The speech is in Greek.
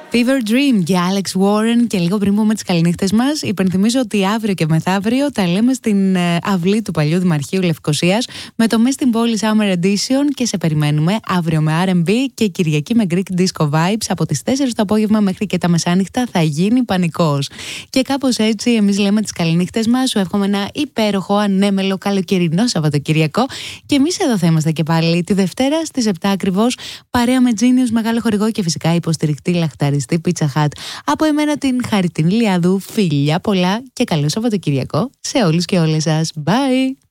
Fever Dream και Alex Warren. Και λίγο πριν πούμε τις καληνύχτες μας, υπενθυμίζω ότι αύριο και μεθαύριο τα λέμε στην αυλή του παλιού Δημαρχείου Λευκωσίας με το Μες στην Πόλη Summer Edition και σε περιμένουμε αύριο με R&B και Κυριακή με Greek Disco Vibes από τις 4 το απόγευμα μέχρι και τα μεσάνυχτα. Θα γίνει πανικός. Και κάπως έτσι εμείς λέμε τις καληνύχτες μας. Σου εύχομαι ένα υπέροχο, ανέμελο, καλοκαιρινό Σαββατοκυριακό. Και εμείς εδώ θα είμαστε και πάλι τη Δευτέρα στις 7 ακριβώς, παρέα με Genius, μεγάλο χορηγό και φυσικά υποστηρικτή λαχταριστή Pizza Hut. Από εμένα την Χαριτίνη Λιάδου, φιλιά πολλά και καλό Σαββατοκυριακό σε όλους και όλες σας. Bye!